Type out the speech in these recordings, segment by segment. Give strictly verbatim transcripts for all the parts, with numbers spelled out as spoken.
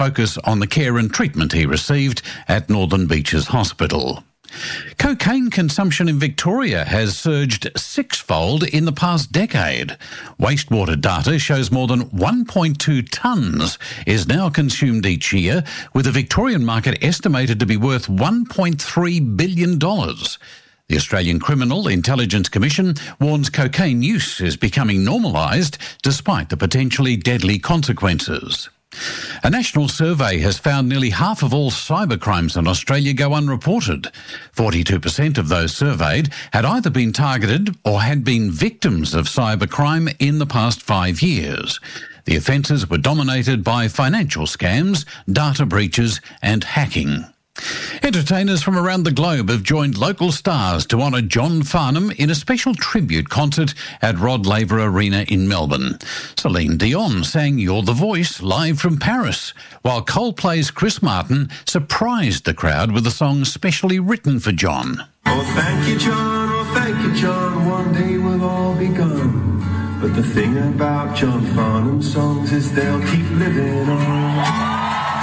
focus on the care and treatment he received at Northern Beaches Hospital. Cocaine consumption in Victoria has surged sixfold in the past decade. Wastewater data shows more than one point two tonnes is now consumed each year, with the Victorian market estimated to be worth one point three billion dollars. The Australian Criminal Intelligence Commission warns cocaine use is becoming normalised despite the potentially deadly consequences. A national survey has found nearly half of all cybercrimes in Australia go unreported. forty-two percent of those surveyed had either been targeted or had been victims of cybercrime in the past five years. The offences were dominated by financial scams, data breaches and hacking. Entertainers from around the globe have joined local stars to honour John Farnham in a special tribute concert at Rod Laver Arena in Melbourne. Celine Dion sang You're the Voice live from Paris, while Coldplay's Chris Martin surprised the crowd with a song specially written for John. Oh, thank you, John, oh, thank you, John, one day we'll all be gone. But the thing about John Farnham songs is they'll keep living on.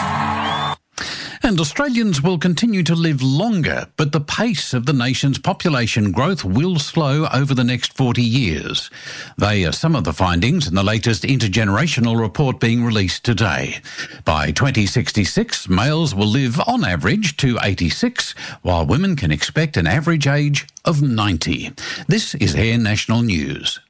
And Australians will continue to live longer, but the pace of the nation's population growth will slow over the next forty years. They are some of the findings in the latest intergenerational report being released today. By twenty sixty-six, males will live on average to eighty-six, while women can expect an average age of ninety. This is Air National News.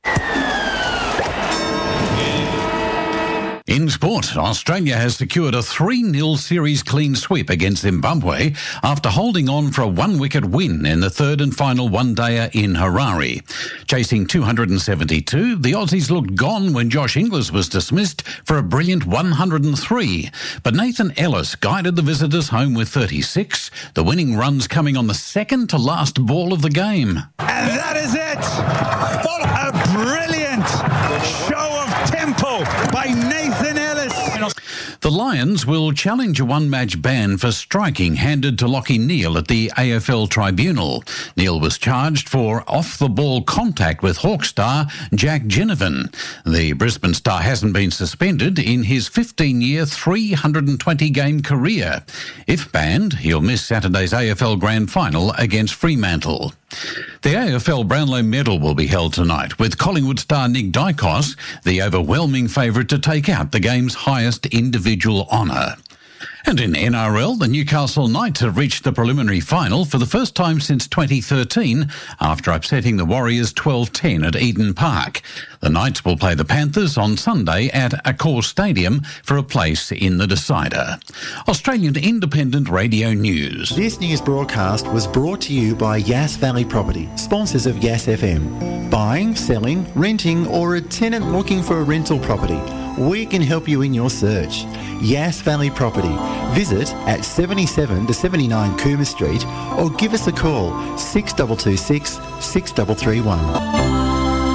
In sport, Australia has secured a three nil series clean sweep against Zimbabwe after holding on for a one-wicket win in the third and final one-dayer in Harare. Chasing two hundred seventy-two, the Aussies looked gone when Josh Inglis was dismissed for a brilliant one hundred three. But Nathan Ellis guided the visitors home with thirty-six, the winning runs coming on the second to last ball of the game. And that is it! A brilliant show of tempo by Nathan Ellis. The Lions will challenge a one-match ban for striking handed to Lachie Neale at the A F L Tribunal. Neale was charged for off-the-ball contact with Hawk star Jack Ginnivan. The Brisbane star hasn't been suspended in his fifteen-year, three hundred twenty game career. If banned, he'll miss Saturday's A F L Grand Final against Fremantle. The A F L Brownlow Medal will be held tonight, with Collingwood star Nick Dykos the overwhelming favourite to take out the game's highest individual honour. And in N R L, the Newcastle Knights have reached the preliminary final for the first time since twenty thirteen after upsetting the Warriors twelve ten at Eden Park. The Knights will play the Panthers on Sunday at Accor Stadium for a place in the decider. Australian Independent Radio News. This news broadcast was brought to you by Yass Valley Property, sponsors of Yass F M. Buying, selling, renting or a tenant looking for a rental property, we can help you in your search. Yass Valley Property. Visit at seventy-seven to seventy-nine Coomer Street or give us a call six two two six, six three three one.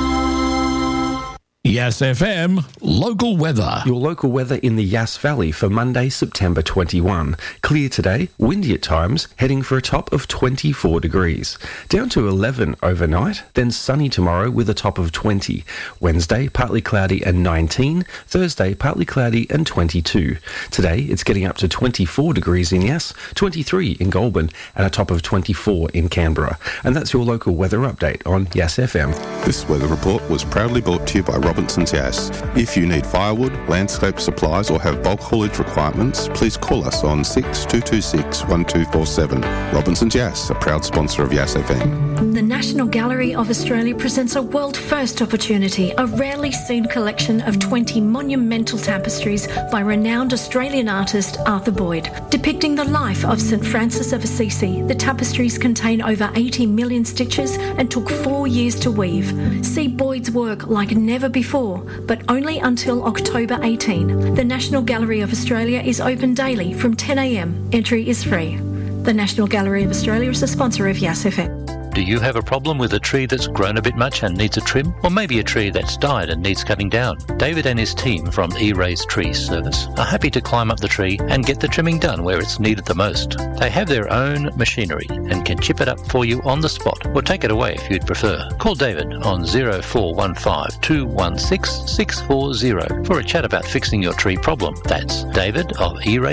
Yass F M, local weather. Your local weather in the Yass Valley for Monday, September twenty-first. Clear today, windy at times, heading for a top of twenty-four degrees. Down to eleven overnight, then sunny tomorrow with a top of twenty. Wednesday, partly cloudy and nineteen. Thursday, partly cloudy and twenty-two. Today, it's getting up to twenty-four degrees in Yass, twenty-three in Goulburn, and a top of twenty-four in Canberra. And that's your local weather update on Yass F M. This weather report was proudly brought to you by Robinson's Yass. If you need firewood, landscape supplies or have bulk haulage requirements, please call us on six two two six, one two four seven. Robinson's Yass, a proud sponsor of Yass F M. The National Gallery of Australia presents a world-first opportunity, a rarely seen collection of twenty monumental tapestries by renowned Australian artist Arthur Boyd. Depicting the life of Saint Francis of Assisi, the tapestries contain over eighty million stitches and took four years to weave. See Boyd's work like never before, but only until October eighteenth. The National Gallery of Australia is open daily from ten a m. Entry is free. The National Gallery of Australia is a sponsor of Yass F M. Do you have a problem with a tree that's grown a bit much and needs a trim? Or maybe a tree that's died and needs cutting down? David and his team from E-Raise Tree Service are happy to climb up the tree and get the trimming done where it's needed the most. They have their own machinery and can chip it up for you on the spot or take it away if you'd prefer. Call David on zero four one five two one six six four zero for a chat about fixing your tree problem. That's David of E-Raise